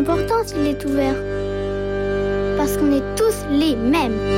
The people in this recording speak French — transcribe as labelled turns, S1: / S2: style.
S1: important s'il est ouvert. Parce qu'on est tous les mêmes.